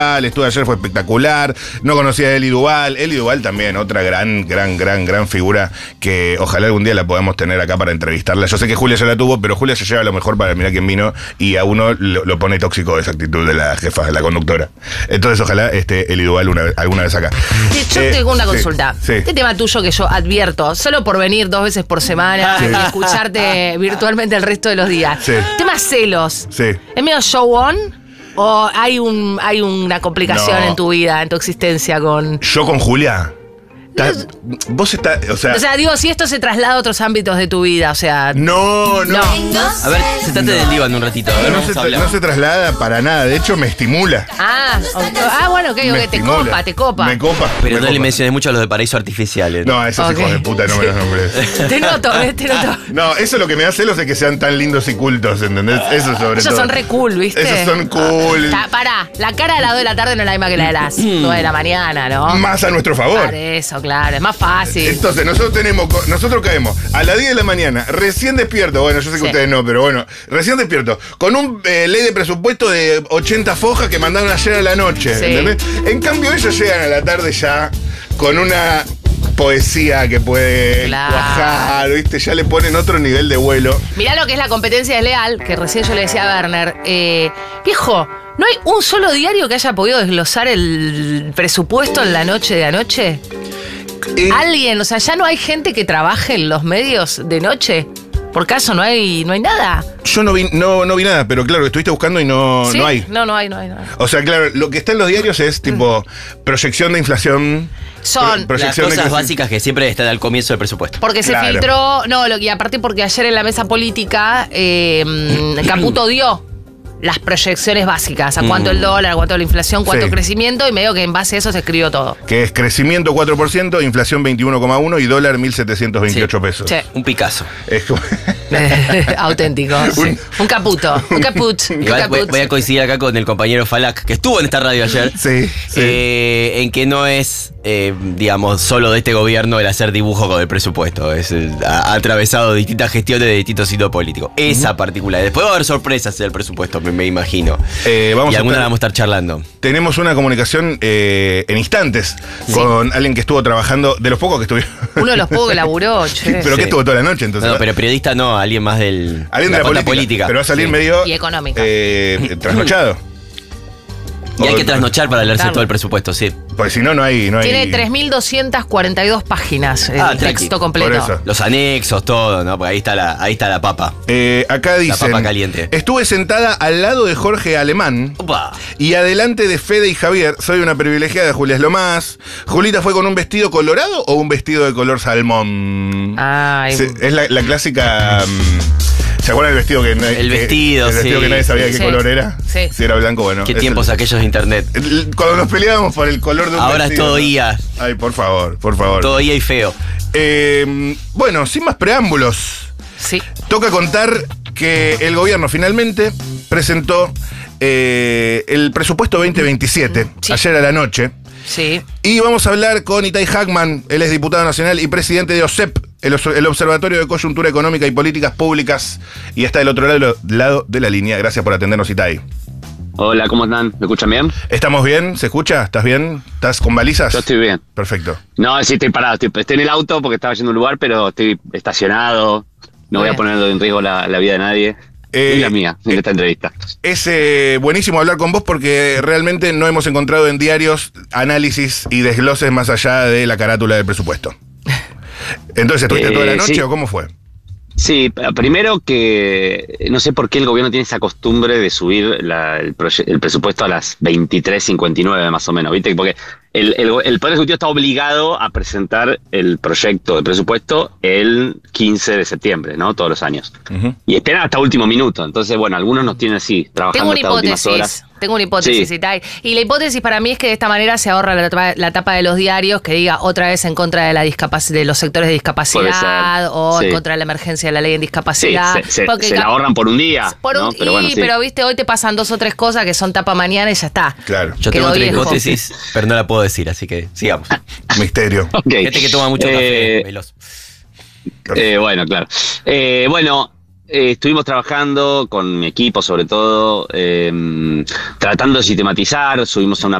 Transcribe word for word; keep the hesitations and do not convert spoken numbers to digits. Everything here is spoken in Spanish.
Estuve ayer, fue espectacular. No conocía a Eli Duval. Eli Duval también, otra gran, gran, gran, gran figura que ojalá algún día la podamos tener acá para entrevistarla. Yo sé que Julia ya la tuvo, pero Julia se lleva lo mejor para mirar quién vino y a uno lo, lo pone tóxico esa actitud de la jefa, de la conductora. Entonces ojalá esté Eli Duval una vez, alguna vez acá. Sí, yo eh, tengo una consulta. Sí, sí. Este tema tuyo que yo advierto, solo por venir dos veces por semana sí. y escucharte virtualmente el resto de los días. Sí. Tema celos. Sí. ¿Es medio show on? ¿O hay un hay una complicación no. en tu vida, en tu existencia con...? ¿Yo con Julia? ¿Estás, vos estás, o sea... O sea, digo, si esto se traslada a otros ámbitos de tu vida, o sea... No, no. no. A ver, sentate no. del diván un ratito. A ver, no, se tra- no se traslada para nada, de hecho me estimula. Ah, ah bueno, ok, okay. te copa, te copa. Me copa. Pero me no copa. le menciones mucho a los de paraíso artificiales. No, a esos okay. hijos de puta no me los nombres. Te noto, ¿eh? Te noto. No, eso lo que me da celos es que sean tan lindos y cultos, ¿entendés? Eso sobre Ellos todo. son re cool, ¿viste? Esos son cool. Ta, pará, la cara a las dos de la tarde no es la misma que la de las nueve de la mañana, ¿no? Más a nuestro favor. Por eso, claro, es más fácil. Entonces, nosotros tenemos, nosotros caemos a las diez de la mañana, recién despierto, bueno, yo sé que sí. ustedes no, pero bueno, recién despierto, con un eh, ley de presupuesto de ochenta fojas que mandaron ayer a la noche, sí. ¿entendés? En cambio, ellos llegan a la tarde ya con una poesía que puede claro. cuajar, ¿viste? Ya le ponen otro nivel de vuelo. Mirá lo que es la competencia desleal, que recién yo le decía a Werner, eh, viejo, ¿no hay un solo diario que haya podido desglosar el presupuesto en la noche de anoche? Eh, ¿Alguien? O sea, ¿ya no hay gente que trabaje en los medios de noche? ¿Por caso no hay no hay nada? Yo no vi, no, no vi nada, pero claro, estuviste buscando y no, ¿Sí? no hay. No, no hay, no hay, no hay. O sea, claro, lo que está en los diarios es tipo proyección de inflación. Son pro, las cosas de básicas que siempre están al comienzo del presupuesto. Porque se claro. filtró, no, lo, y aparte porque ayer en la mesa política eh, Caputo dio las proyecciones básicas, a cuánto Mm. el dólar, a cuánto la inflación, cuánto Sí. crecimiento, y medio que en base a eso se escribió todo. Que es crecimiento cuatro por ciento, inflación veintiuno coma uno y dólar mil setecientos veintiocho Sí. pesos. Sí. Un Picasso. Es como... Auténtico. Un- Un caputo. Un caput. Un Igual voy, caput. voy a coincidir acá con el compañero Falak, que estuvo en esta radio ayer. Sí, sí. eh, en que no es, eh, digamos, solo de este gobierno el hacer dibujo con el presupuesto. Es, eh, ha, ha atravesado distintas gestiones de distintos hitos políticos. Esa particular. Después va a haber sorpresas en el presupuesto, me, me imagino. Eh, vamos y a alguna estar- la vamos a estar charlando. Tenemos una comunicación eh, en instantes Sí. con alguien que estuvo trabajando, de los pocos que estuvieron. Uno de los pocos que laburó, che. Pero que Sí. estuvo toda la noche, entonces. No, pero periodista no, alguien más del. Alguien de la cuota política, Pero va a salir Sí. medio. Y económica. Eh, trasnochado. Y hay que trasnochar para leerse Claro. todo el presupuesto, sí. Porque si no, no hay. No hay... Tiene tres mil doscientas cuarenta y dos páginas el Ah, tranqui. texto completo. Por eso. Los anexos, todo, ¿no? Porque ahí está la, ahí está la papa. Eh, acá dicen. papa caliente. Estuve sentada al lado de Jorge Alemán. Opa. Y adelante de Fede y Javier, soy una privilegiada, Julia es lo más. Julita fue con un vestido colorado o un vestido de color salmón. Ay. Se- es la, la clásica. um, ¿Se acuerdan del vestido que nadie, El que- vestido, el vestido sí. que nadie sabía qué Sí. color era? Sí. Si era blanco, bueno. Qué es tiempos el- aquellos de internet. el- Cuando nos peleábamos por el color de un Ahora es vestido, todo ¿no? I A. Ay, por favor, por favor. Todo I A y feo. Eh, bueno, sin más preámbulos. Sí. Toca contar que el gobierno finalmente presentó eh, el presupuesto veinte veintisiete, Sí. ayer a la noche. Sí. Y vamos a hablar con Itai Hackman, él es diputado nacional y presidente de O S E P, el, Os- el Observatorio de Coyuntura Económica y Políticas Públicas, y está del otro lado, lado de la línea. Gracias por atendernos, Itai. Hola, ¿cómo están? ¿Me escuchan bien? ¿Estamos bien? ¿Se escucha? ¿Estás bien? ¿Estás con balizas? Yo estoy bien. Perfecto. No, sí, estoy parado. Estoy, estoy en el auto porque estaba yendo a un lugar, pero estoy estacionado. No voy a Bien. poner en riesgo la, la vida de nadie. Eh, Ni la mía, en esta entrevista. Es eh, buenísimo hablar con vos porque realmente no hemos encontrado en diarios análisis y desgloses más allá de la carátula del presupuesto. Entonces, ¿estuviste Eh, toda la noche sí. o cómo fue? Sí, primero que no sé por qué el gobierno tiene esa costumbre de subir la- el, proye- el presupuesto a las veintitrés cincuenta y nueve más o menos, ¿viste? Porque el, el, el Poder Ejecutivo está obligado a presentar el proyecto de presupuesto el quince de septiembre, ¿no? Todos los años. Ujú. Y esperan hasta último minuto. Entonces, bueno, algunos nos tienen así, trabajando Tengo una hasta últimas hipótesis. horas. Tengo una hipótesis, Sí. Itai. Y la hipótesis para mí es que de esta manera se ahorra la tapa, la tapa de los diarios que diga otra vez en contra de la discapac- de los sectores de discapacidad Puede ser. o en Sí. contra de la emergencia de la ley en Sí, discapacidad. se, se- Porque se la cap- ahorran por un día. por un- ¿no? Pero bueno, y, sí. pero viste, hoy te pasan dos o tres cosas que son tapa mañana y ya está. Claro. Yo Quedó tengo otra viejo. hipótesis, pero no la puedo decir, así que sigamos. Misterio. Ok. Gente que toma mucho Eh, café, veloz. Eh, bueno, claro. Eh, bueno, eh, estuvimos trabajando con mi equipo, sobre todo, eh, tratando de sistematizar. Subimos a una